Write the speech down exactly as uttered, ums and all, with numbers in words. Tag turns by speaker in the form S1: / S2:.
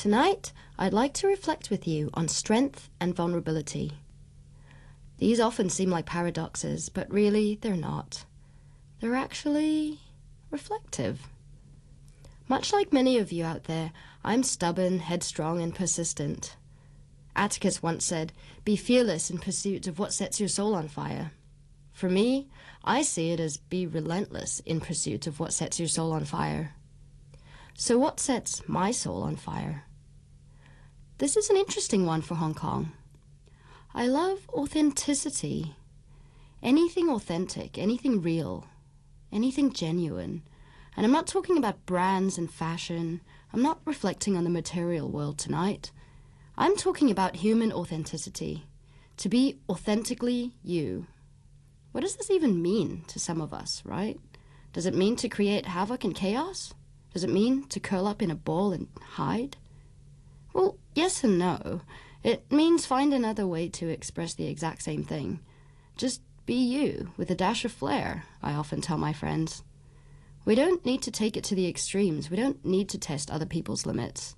S1: Tonight, I'd like to reflect with you on strength and vulnerability. These often seem like paradoxes, but really they're not. They're actually reflective. Much like many of you out there, I'm stubborn, headstrong, and persistent. Atticus once said, "Be fearless in pursuit of what sets your soul on fire." For me, I see it as be relentless in pursuit of what sets your soul on fire. So what sets my soul on fire? This is an interesting one for Hong Kong. I love authenticity. Anything authentic, anything real, anything genuine. And I'm not talking about brands and fashion. I'm not reflecting on the material world tonight. I'm talking about human authenticity. To be authentically you. What does this even mean to some of us, right? Does it mean to create havoc and chaos? Does it mean to curl up in a ball and hide? Well, yes and no. It means find another way to express the exact same thing. Just be you, with a dash of flair, I often tell my friends. We don't need to take it to the extremes. We don't need to test other people's limits.